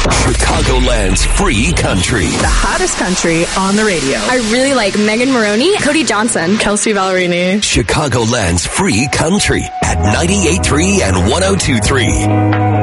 Chicagoland's free country. The hottest country on the radio. I really like Megan Maroney, Cody Johnson, Kelsey Ballerini. Chicagoland's free country at 98.3 and 102.3.